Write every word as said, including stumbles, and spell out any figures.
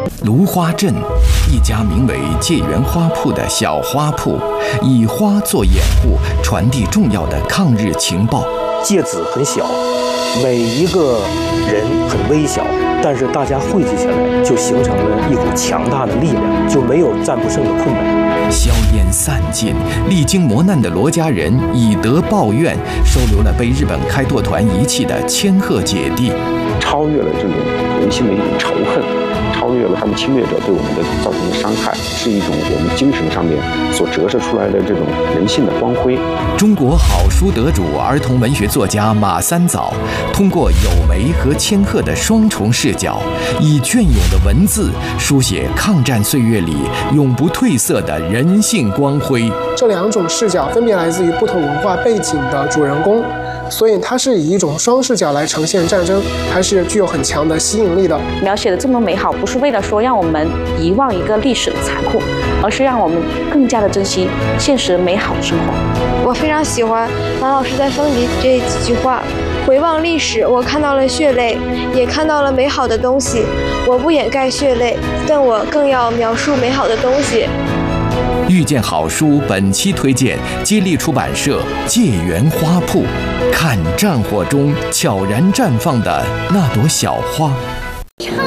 芦花镇，一家名为界园花铺的小花铺，以花做掩护，传递重要的抗日情报。 芥子很小，每一个人很微小，但是大家汇集起来，就形成了一股强大的力量，就没有战不胜的困难。 硝烟散尽，历经磨难的罗家人以德报怨，收留了被日本开拓团遗弃的千鹤姐弟， 超越了这种人性的一种仇恨，超越了他们侵略者对我们的造成的伤害，是一种我们精神上面所折射出来的这种人性的光辉。 中国好书得主、儿童文学作家马三枣，通过有梅和千鹤的双重视角，以隽永的文字书写抗战岁月里永不褪色的人性光辉。 这两种视角分别来自于不同文化背景的主人公，所以它是以一种双视角来呈现战争，还是具有很强的吸引力的。 描写的这么美好，不是为了说让我们遗忘一个历史的残酷，而是让我们更加的珍惜现实美好的生活。 我非常喜欢马老师在封底这几句话：回望历史，我看到了血泪，也看到了美好的东西。我不掩盖血泪，但我更要描述美好的东西。 遇见好书本期推荐接力出版社界园花铺，看战火中悄然绽放的那朵小花。